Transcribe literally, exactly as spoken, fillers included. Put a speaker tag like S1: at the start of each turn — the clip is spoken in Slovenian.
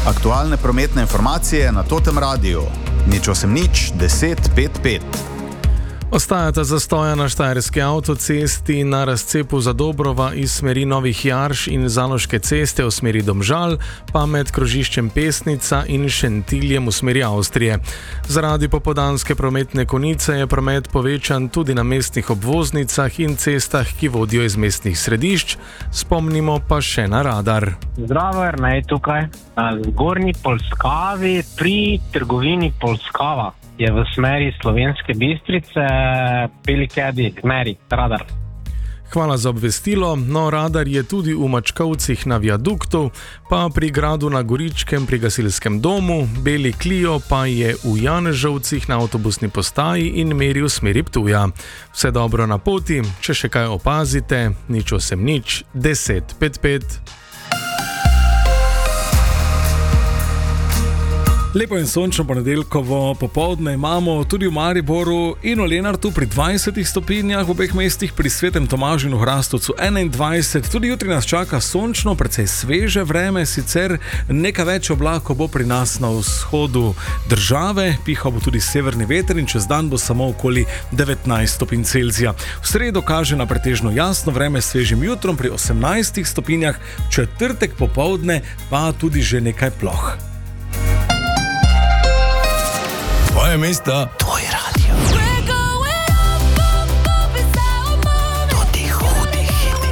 S1: Aktualne prometne informacije na Totem Radiu. Nič osem nič, deset pet pet.
S2: Ostajata zastoja na štajerski avtocesti na razcepu Zadobrova iz smeri Novih Jarš in Zaloške ceste v smeri Domžal, pa med krožiščem Pesnica in Šentiljem v smeri Avstrije. Zaradi popoldanske prometne konice je promet povečan tudi na mestnih obvoznicah in cestah, ki vodijo iz mestnih središč. Spomnimo pa še na radar.
S3: Zdravo, Ernej tukaj. Zgornji Polskavi pri trgovini Polskava je v smeri Slovenske Bistrice, Pelikedi, smeri, radar.
S2: Hvala za obvestilo. No, radar je tudi v Mačkovcih na viaduktu, pa pri Gradu na Goričkem pri gasilskem domu, Beli Clio pa je v Janežovcih na avtobusni postaji in meri v smeri Ptuja. Vse dobro na poti, če še kaj opazite, nič osem nič, deset pet pet.
S4: Lepo in sončno ponedeljkovo popoldne imamo tudi v Mariboru in v Lenartu pri dvajsetih stopinjah, v obeh mestih pri Svetem Tomažu in v Hrastovcu enaindvajset. Tudi jutri nas čaka sončno, precej sveže vreme, sicer nekaj več oblakov bo pri nas na vzhodu države, pihal bo tudi severni veter in čez dan bo samo okoli devetnajst stopinj Celzija. V sredo kaže na pretežno jasno vreme s svežim jutrom pri osemnajstih stopinjah, četrtek popoldne pa tudi že nekaj ploh.
S5: Tvoje mesto, tvoje